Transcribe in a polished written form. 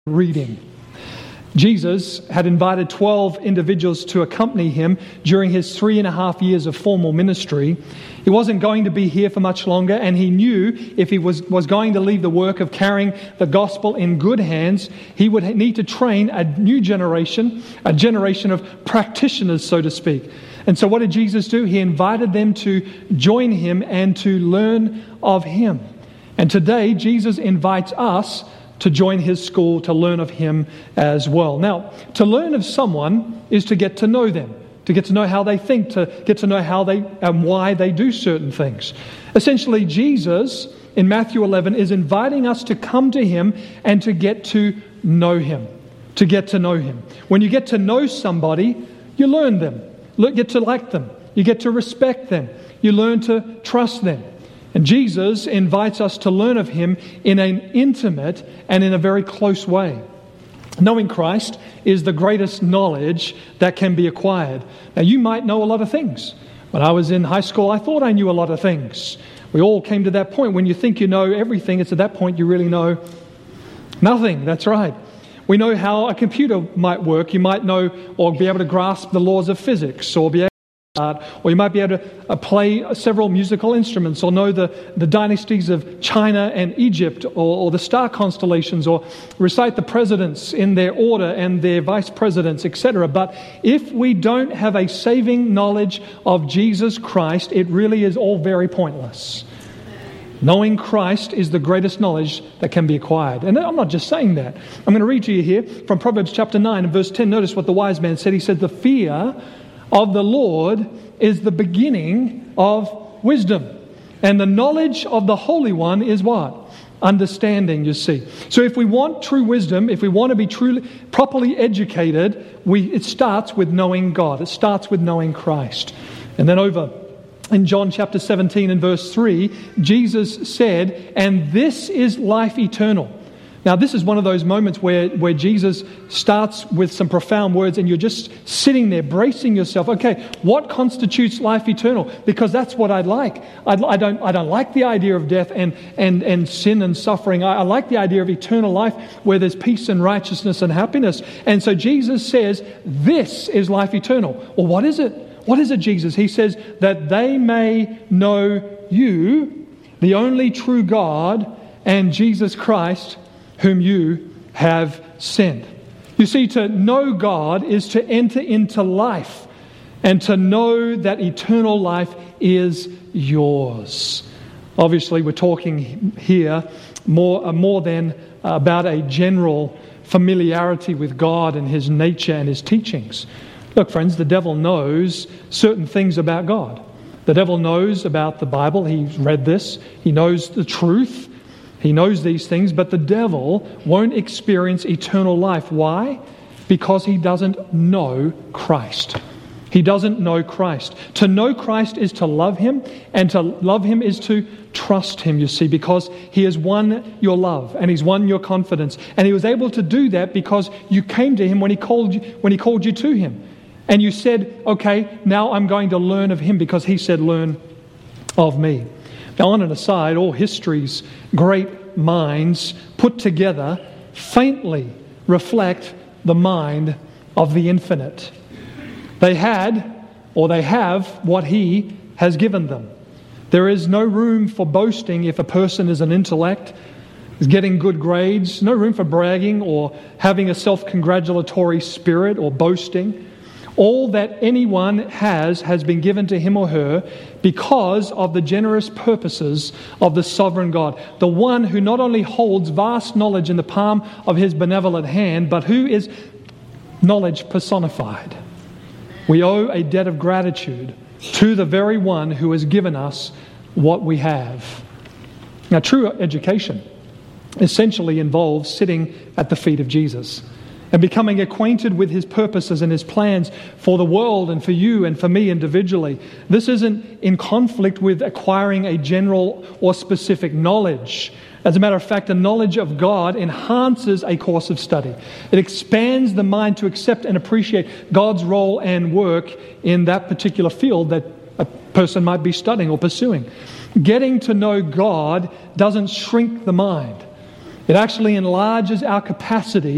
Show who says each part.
Speaker 1: reading. Jesus had invited 12 individuals to accompany him during his 3.5 years of formal ministry. He wasn't going to be here for much longer, and he knew if he was going to leave the work of carrying the gospel in good hands, he would need to train a new generation, a generation of practitioners, so to speak. And so what did Jesus do? He invited them to join him and to learn of him. And today, Jesus invites us to join his school, to learn of him as well. Now, to learn of someone is to get to know them, to get to know how they think, to get to know how they and why they do certain things. Essentially, Jesus in Matthew 11 is inviting us to come to him and to get to know him, to get to know him. When you get to know somebody, you learn them, you get to like them, you get to respect them, you learn to trust them. And Jesus invites us to learn of him in an intimate and in a very close way. Knowing Christ is the greatest knowledge that can be acquired. Now, you might know a lot of things. When I was in high school, I thought I knew a lot of things. We all came to that point when you think you know everything. It's at that point you really know nothing. That's right. We know how a computer might work. You might know or be able to grasp the laws of physics, or be able or you might be able to play several musical instruments, or know the dynasties of China and Egypt, or the star constellations, or recite the presidents in their order and their vice presidents, etc. But if we don't have a saving knowledge of Jesus Christ, it really is all very pointless. Knowing Christ is the greatest knowledge that can be acquired. And I'm not just saying that. I'm going to read to you here from Proverbs chapter 9 and verse 10. Notice what the wise man said. He said, "The fear of the Lord is the beginning of wisdom, and the knowledge of the Holy One is" what? Understanding, you see. So if we want true wisdom, if we want to be truly, properly educated, it starts with knowing God. It starts with knowing Christ. And then over in John chapter 17 and verse 3, Jesus said, "And this is life eternal." Now, this is one of those moments where Jesus starts with some profound words, and you're just sitting there bracing yourself. Okay, what constitutes life eternal? Because that's what I'd like. I don't like the idea of death and sin and suffering. I like the idea of eternal life where there's peace and righteousness and happiness. And so Jesus says, this is life eternal. Well, what is it? What is it, Jesus? He says, that they may know you, the only true God, and Jesus Christ, whom you have sent. You see, to know God is to enter into life, and to know that eternal life is yours. Obviously, we're talking here more than about a general familiarity with God and his nature and his teachings. Look, friends, the devil knows certain things about God. The devil knows about the Bible. He's read this. He knows the truth. He knows these things, but the devil won't experience eternal life. Why? Because he doesn't know Christ. He doesn't know Christ. To know Christ is to love him, and to love him is to trust him, you see, because he has won your love and he's won your confidence. And he was able to do that because you came to him when he called you to him. And you said, okay, now I'm going to learn of him, because he said, learn of me. Now, on an aside, all history's great minds put together faintly reflect the mind of the infinite. They had, or they have, what he has given them. There is no room for boasting if a person is an intellect, is getting good grades, no room for bragging or having a self-congratulatory spirit or boasting. All that anyone has been given to him or her because of the generous purposes of the sovereign God, the one who not only holds vast knowledge in the palm of his benevolent hand, but who is knowledge personified. We owe a debt of gratitude to the very one who has given us what we have. Now, true education essentially involves sitting at the feet of Jesus and becoming acquainted with his purposes and his plans for the world and for you and for me individually. This isn't in conflict with acquiring a general or specific knowledge. As a matter of fact, the knowledge of God enhances a course of study. It expands the mind to accept and appreciate God's role and work in that particular field that a person might be studying or pursuing. Getting to know God doesn't shrink the mind. It actually enlarges our capacity